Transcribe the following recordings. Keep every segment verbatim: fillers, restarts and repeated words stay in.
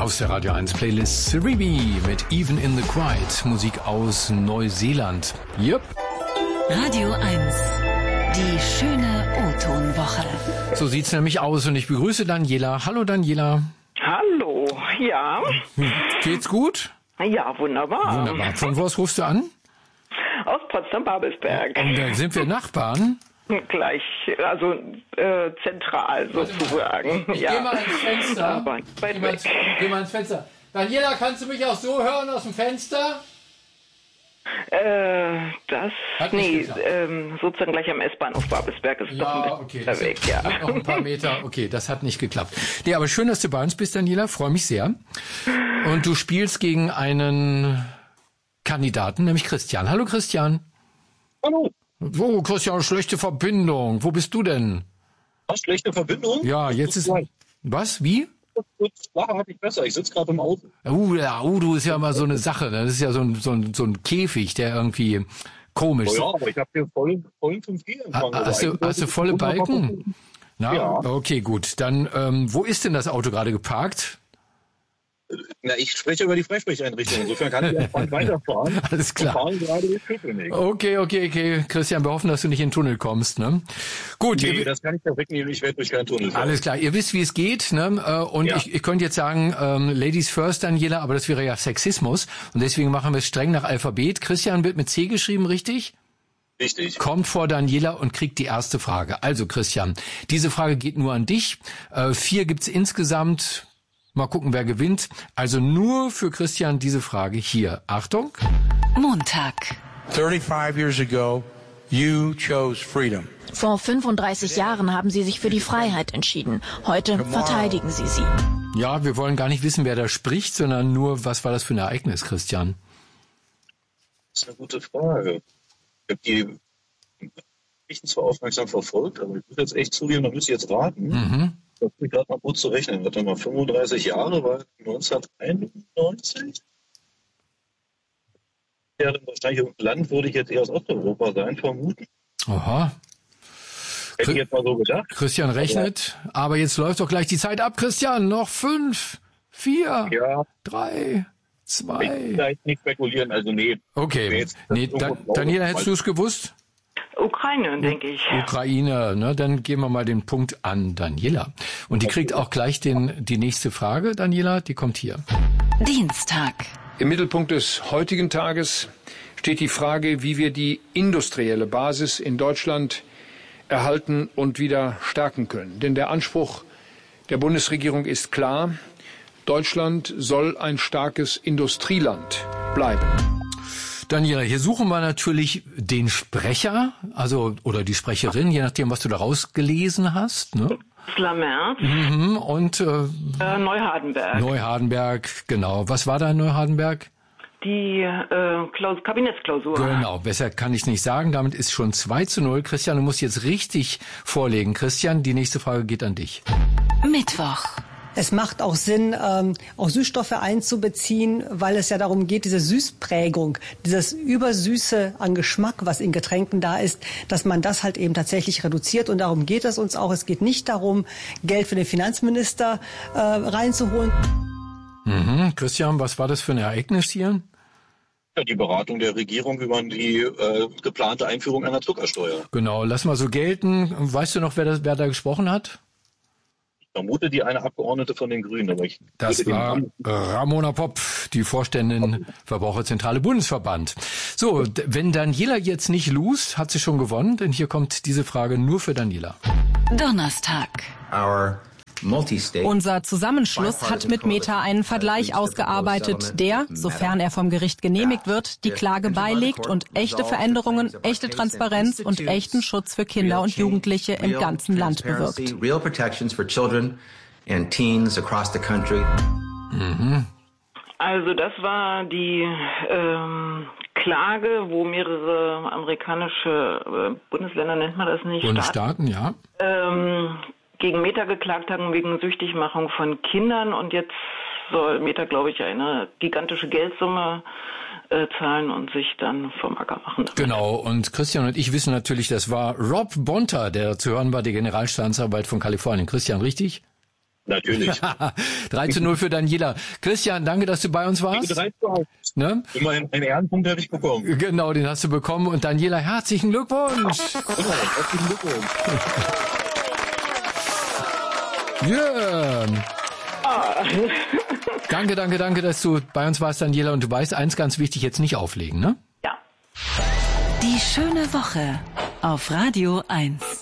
Aus der Radio eins Playlist Cerebi mit Even in the Quiet, Musik aus Neuseeland. Yep. Radio eins, die schöne O-Ton-Woche. So sieht's nämlich aus und ich begrüße Daniela. Hallo Daniela. Hallo, ja. Geht's gut? Ja, wunderbar. Wunderbar. Von wo aus rufst du an? Aus Potsdam-Babelsberg. Und dann sind wir Nachbarn. Gleich, also äh, zentral sozusagen. Ich ja. geh mal ins Fenster. Aber weit Geh mal, weg. geh mal ins Fenster. Daniela, kannst du mich auch so hören aus dem Fenster? Äh, das, Hat nicht nee, geklappt. ähm, sozusagen gleich am S-Bahnhof Babelsberg ist doch ein Ja, bisschen okay. weiter Das weg, sind ja. noch ein paar Meter. Okay, das hat nicht geklappt. Nee, aber schön, dass du bei uns bist, Daniela. Freue mich sehr. Und du spielst gegen einen Kandidaten, nämlich Christian. Hallo Christian. Hallo. Oh, Christian, schlechte Verbindung. Wo bist du denn? Was, schlechte Verbindung? Ja, jetzt ist... Was? Wie? Flache hatte ich besser. Ich sitze gerade im Auto. Uh, ja, Udo ist ja immer so eine Sache. Ne? Das ist ja so ein, so ein, so ein Käfig, der irgendwie komisch Oh ist. ja, aber ich habe hier vollen, vollen fünf G-Empfang. Ah, hast, du, hast du volle Balken? Na, Ja. okay, gut. Dann, ähm, wo ist denn das Auto gerade geparkt? Na, ich spreche über die Freisprecheinrichtung. Insofern kann ich entspannt weiterfahren. Alles klar. Wir fahren gerade durch Köpenick. Okay, okay, okay. Christian, wir hoffen, dass du nicht in den Tunnel kommst. Ne? Gut, Nee, ihr, das kann ich da wegnehmen. Ich werde durch keinen Tunnel fahren. alles klar. Ihr wisst, wie es geht. Ne? Äh, Und Ja. ich, ich könnte jetzt sagen, ähm, Ladies first, Daniela, aber das wäre ja Sexismus. Und deswegen machen wir es streng nach Alphabet. Christian wird mit C geschrieben, richtig? Richtig. Kommt vor Daniela und kriegt die erste Frage. Also Christian, diese Frage geht nur an dich. Äh, vier gibt's insgesamt. Mal gucken, wer gewinnt. Also nur für Christian diese Frage hier. Achtung. Montag. thirty-five years ago, you chose freedom. Vor fünfunddreißig Jahren haben sie sich für die Freiheit entschieden. Heute verteidigen sie sie. Ja, wir wollen gar nicht wissen, wer da spricht, sondern nur, was war das für ein Ereignis, Christian? Das ist eine gute Frage. Ich habe die Geschichten zwar aufmerksam verfolgt, aber ich muss jetzt echt zugeben, da müsste ich jetzt raten. Mhm. Das ist gerade mal gut zu rechnen. Warte mal, fünfunddreißig Jahre war neunzehnhunderteinundneunzig. Ja, dann wahrscheinlich ein Land würde ich jetzt eher aus Osteuropa sein, vermuten. Aha. Hätte ich jetzt mal so gedacht. Christian rechnet, aber jetzt läuft doch gleich die Zeit ab, Christian. Noch fünf, vier, Ja, drei, ich zwei. will da jetzt nicht spekulieren, also nee. Okay. Jetzt- Nee, da, Daniela, hättest du es gewusst? Ukraine, denke ich. Ukraine, ne? Dann geben wir mal den Punkt an Daniela. Und die kriegt auch gleich den, die nächste Frage, Daniela, die kommt hier. Dienstag. Im Mittelpunkt des heutigen Tages steht die Frage, wie wir die industrielle Basis in Deutschland erhalten und wieder stärken können. Denn der Anspruch der Bundesregierung ist klar, Deutschland soll ein starkes Industrieland bleiben. Daniela, hier suchen wir natürlich den Sprecher, also oder die Sprecherin, je nachdem, was du da rausgelesen hast. Ne? Slamerz, Mhm, und äh, äh, Neuhardenberg. Neuhardenberg, genau. Was war da in Neuhardenberg? Die äh, Klaus- Kabinettsklausur. Genau, besser kann ich nicht sagen. Damit ist schon zwei zu null. Christian, du musst jetzt richtig vorlegen. Christian, die nächste Frage geht an dich. Mittwoch. Es macht auch Sinn, ähm, auch Süßstoffe einzubeziehen, weil es ja darum geht, diese Süßprägung, dieses Übersüße an Geschmack, was in Getränken da ist, dass man das halt eben tatsächlich reduziert. Und darum geht es uns auch. Es geht nicht darum, Geld für den Finanzminister äh, reinzuholen. Mhm. Christian, was war das für ein Ereignis hier? Ja, die Beratung der Regierung über die äh, geplante Einführung einer Zuckersteuer. Genau, lass mal so gelten. Weißt du noch, wer, das, wer da gesprochen hat? Ich vermute die eine Abgeordnete von den Grünen, aber ich Das würde den war Namen- Ramona Popp, die Vorständin Verbraucherzentrale Bundesverband. So, d- wenn Daniela jetzt nicht lust, hat sie schon gewonnen, denn hier kommt diese Frage nur für Daniela. Donnerstag. Unser Zusammenschluss hat mit Meta einen Vergleich ausgearbeitet, der, sofern er vom Gericht genehmigt wird, die Klage beilegt und echte Veränderungen, echte Transparenz und echten Schutz für Kinder und Jugendliche im ganzen Land bewirkt. Mhm. Also das war die ähm, Klage, wo mehrere amerikanische äh, Bundesländer, nennt man das nicht, Bundesstaaten, ja. ähm, gegen Meta geklagt haben wegen Süchtigmachung von Kindern. Und jetzt soll Meta, glaube ich, eine gigantische Geldsumme äh, zahlen und sich dann vom Acker machen. Genau, und Christian und ich wissen natürlich, das war Rob Bonta, der zu hören war, der Generalstaatsanwalt von Kalifornien. Christian, richtig? Natürlich. drei zu null für Daniela. Christian, danke, dass du bei uns warst. Ne? Immer einen, einen Ehrenpunkt habe ich bekommen. Genau, den hast du bekommen. Und Daniela, herzlichen Glückwunsch. Genau, herzlichen Glückwunsch. Yeah. Ah. Danke, danke, danke, dass du bei uns warst, Daniela. Und du weißt, eins ganz wichtig, jetzt nicht auflegen, ne? Ja. Die schöne Woche auf Radio eins.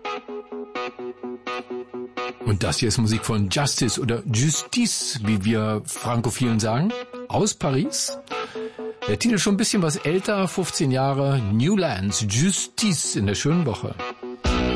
Und das hier ist Musik von Justice oder Justice, wie wir Frankophilen sagen, aus Paris. Der Titel schon ein bisschen was älter, fünfzehn Jahre, Newlands, Justice in der schönen Woche.